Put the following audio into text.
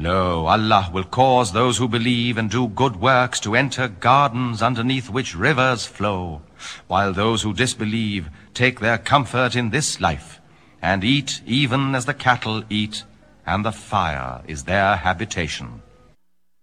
Lo, Allah will cause those who believe and do good works to enter gardens underneath which rivers flow, while those who disbelieve take their comfort in this life, and eat even as the cattle eat, and the fire is their habitation.